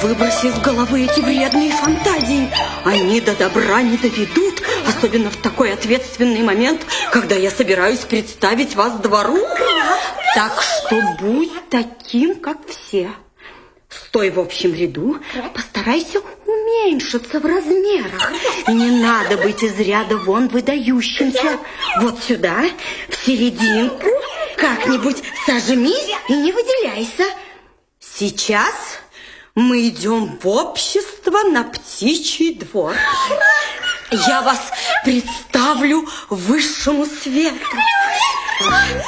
выброси из головы эти вредные фантазии. Они до добра не доведут, особенно в такой ответственный момент, когда я собираюсь представить вас двору. Так что будь таким, как все. Стой в общем ряду, постарайся уменьшиться в размерах. Не надо быть из ряда вон выдающимся. Вот сюда, в серединку, как-нибудь сожмись и не выделяйся. Сейчас мы идем в общество на птичий двор. Я вас представлю высшему свету.